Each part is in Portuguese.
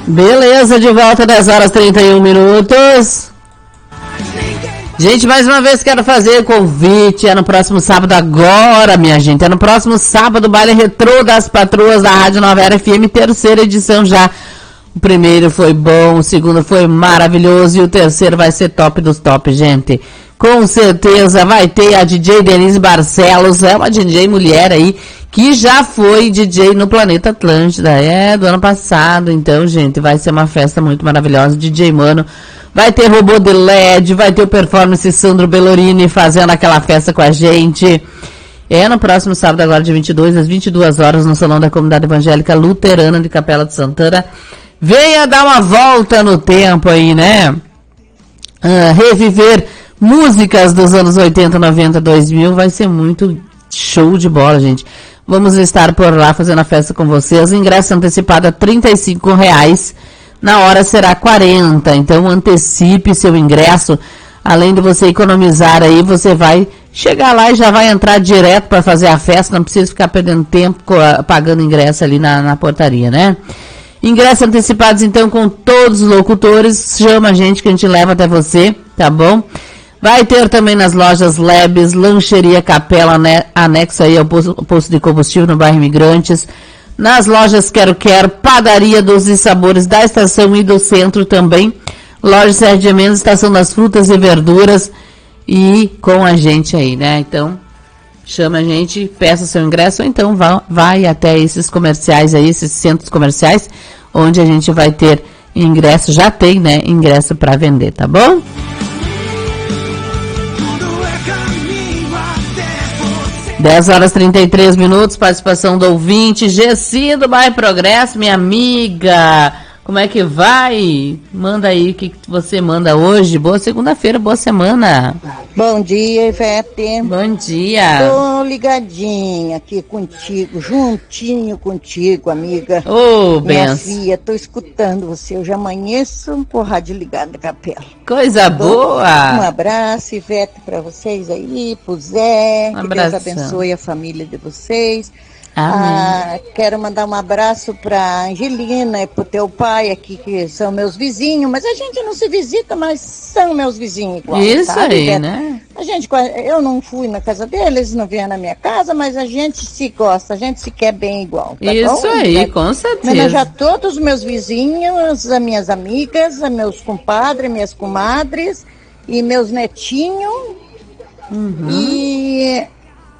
Beleza, de volta, 10 horas 31 minutos. Gente, mais uma vez quero fazer convite, é no próximo sábado agora, minha gente, é no próximo sábado, baile retrô das patroas da Rádio Nova Era FM, terceira edição já. O primeiro foi bom, o segundo foi maravilhoso e o terceiro vai ser top dos top, gente. Com certeza vai ter a DJ Denise Barcelos, é uma DJ mulher aí, que já foi DJ no Planeta Atlântida, do ano passado. Então, gente, vai ser uma festa muito maravilhosa. DJ Mano, vai ter robô de LED, vai ter o performance Sandro Bellorini fazendo aquela festa com a gente. É no próximo sábado, agora de 22 às 22 horas, no Salão da Comunidade Evangélica Luterana de Capela de Santana. Venha dar uma volta no tempo aí, né? Reviver músicas dos anos 80, 90, 2000, vai ser muito show de bola, gente. Vamos estar por lá fazendo a festa com vocês. Ingresso antecipado a R$35. Na hora será 40. Então antecipe seu ingresso. Além de você economizar aí, você vai chegar lá e já vai entrar direto para fazer a festa. Não precisa ficar perdendo tempo pagando ingresso ali na portaria, né? Ingressos antecipados então com todos os locutores. Chama a gente que a gente leva até você, tá bom? Vai ter também nas lojas Lebes, Lancheria Capela, né, anexo aí ao posto de combustível no bairro Imigrantes. Nas lojas Quero Quero, Padaria Doces e Sabores da Estação e do Centro também. Loja Serra de Mendes, Estação das Frutas e Verduras. E com a gente aí, né? Então, chama a gente, peça seu ingresso, ou então vai até esses comerciais aí, esses centros comerciais, onde a gente vai ter ingresso, já tem, né, ingresso para vender, tá bom? 10 horas 33 minutos, participação do ouvinte, Gessi do Bairro Progresso, minha amiga, como é que vai? Manda aí o que você manda hoje. Boa segunda-feira, boa semana. Bom dia, Ivete. Bom dia. Tô ligadinha aqui contigo, juntinho contigo, amiga. Ô, minha benção. filha, tô escutando você. Eu já amanheço com o rádio ligado na capela. Coisa boa. Um abraço, Ivete, pra vocês aí, pro Zé. Um que Deus abração. abençoe a família de vocês. Amém. Quero mandar um abraço pra Angelina e pro teu pai aqui, que são meus vizinhos, mas a gente não se visita, mas são meus vizinhos igual. Isso sabe, aí, Beto? né? Eu não fui na casa deles, não vieram na minha casa, mas a gente se gosta, a gente se quer bem igual. Tá Isso bom? aí, com certeza. Homenagear todos os meus vizinhos, as minhas amigas, os meus compadres, minhas comadres e meus netinhos. E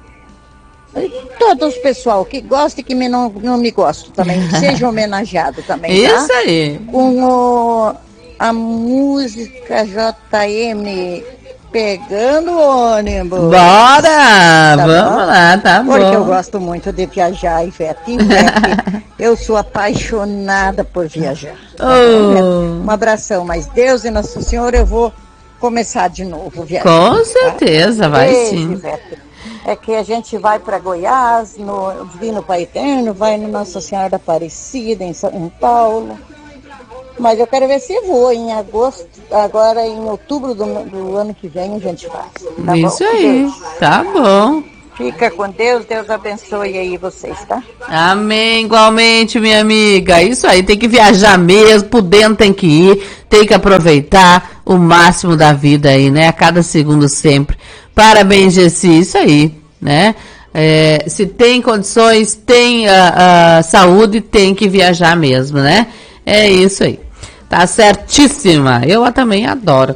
todos os pessoal que gosta e que não me gosta também, seja homenageado também, tá? Isso aí. Com a música JM Pegando o Ônibus. Bora! Tá Vamos bom? lá, tá bom. Porque eu gosto muito de viajar, Ivete. Eu sou apaixonada por viajar. Tá bom? Um abração, mas Deus e Nossa Senhora, eu vou começar de novo viajar. Com certeza, vai Beijo, sim. Ivete. É que a gente vai para Goiás, no Divino Pai Eterno, vai no Nossa Senhora da Aparecida, em São Paulo. Mas eu quero ver se vou em agosto, agora em outubro do ano que vem a gente faz. Tá Isso bom? aí, Beijo. tá bom. Fica com Deus, Deus abençoe aí vocês, tá? Amém, igualmente, minha amiga. Isso aí, tem que viajar mesmo, por dentro tem que ir, tem que aproveitar o máximo da vida aí, né? A cada segundo sempre. Parabéns, Gessi, isso aí, né? Se tem condições, tem saúde, tem que viajar mesmo, né? É isso aí. Tá certíssima. Eu também adoro.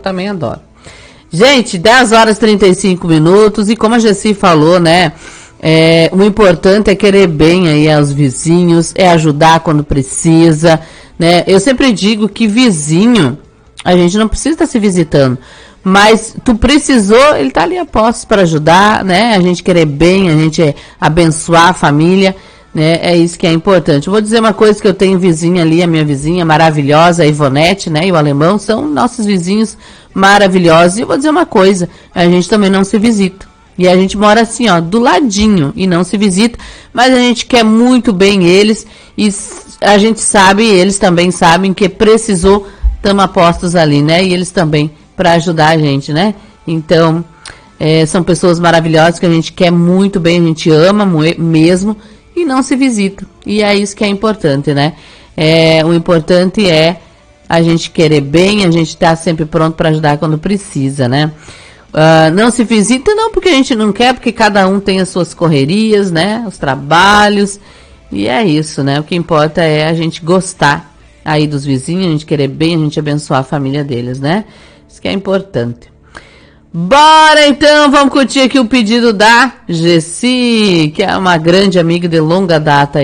Gente, 10 horas e 35 minutos, e como a Gessi falou, né? O importante é querer bem aí aos vizinhos, é ajudar quando precisa, né? Eu sempre digo que vizinho, a gente não precisa estar se visitando, mas tu precisou, ele tá ali a postos para ajudar, né? A gente querer bem, a gente abençoar a família, né? É isso que é importante. Eu vou dizer uma coisa, que eu tenho vizinha ali, a minha vizinha maravilhosa, a Ivonete, né? E o Alemão são nossos vizinhos maravilhosos. E eu vou dizer uma coisa, a gente também não se visita. E a gente mora assim, ó, do ladinho, e não se visita, mas a gente quer muito bem eles, e a gente sabe, e eles também sabem que precisou, estamos apostos ali, né? E eles também, para ajudar a gente, né? Então, são pessoas maravilhosas que a gente quer muito bem, a gente ama mesmo, e não se visita. E é isso que é importante, né? O importante é a gente querer bem, a gente estar sempre pronto para ajudar quando precisa, né? Não se visita não porque a gente não quer, porque cada um tem as suas correrias, né? Os trabalhos, e é isso, né? O que importa é a gente gostar aí dos vizinhos, a gente querer bem, a gente abençoar a família deles, né? Isso que é importante. Bora então, vamos curtir aqui o pedido da Gessi, que é uma grande amiga de longa data